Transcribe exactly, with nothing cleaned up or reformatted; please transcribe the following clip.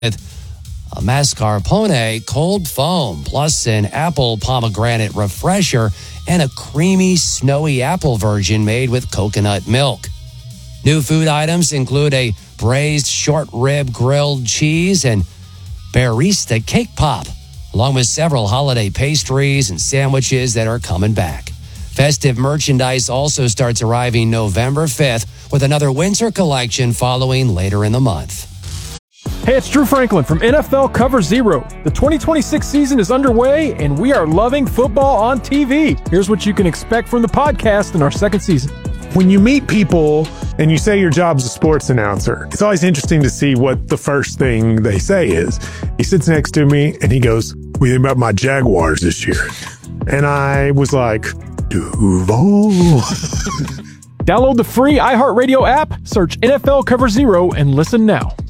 a mascarpone cold foam, plus an apple pomegranate refresher, and a creamy, snowy apple version made with coconut milk. New food items include a braised short rib grilled cheese and barista cake pop, along with several holiday pastries and sandwiches that are coming back. Festive merchandise also starts arriving November fifth, with another winter collection following later in the month. Hey, it's Drew Franklin from N F L Cover Zero. The twenty twenty-six season is underway, and we are loving football on T V. Here's what you can expect from the podcast in our second season. When you meet people and you say your job's a sports announcer, it's always interesting to see what the first thing they say is. He sits next to me and he goes, "What do you think about my Jaguars this year?" And I was like, Duval. Download the free iHeartRadio app, search N F L Cover Zero, and listen now.